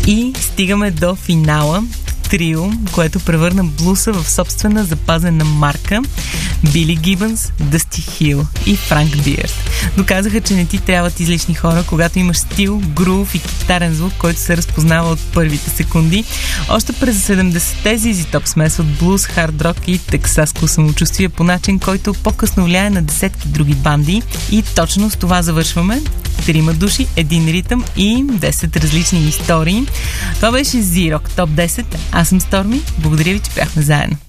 И стигаме до финала. Трио, което превърна блуса в собствена запазена марка. Били Гибънс, Дъсти Хил и Франк Биърд. Доказаха, че не ти трябват излишни хора, когато имаш стил, грув и китарен звук, който се разпознава от първите секунди. Още през 70-те ZZ Top смесват блуз, хард рок и тексаско самочувствие по начин, който по-късно влияе на десетки други банди. И точно с това завършваме. 3 души, един ритъм и 10 различни истории. Това беше Z-Rock Top 10. Аз съм Сторми. Благодаря ви, че бяхме заедно.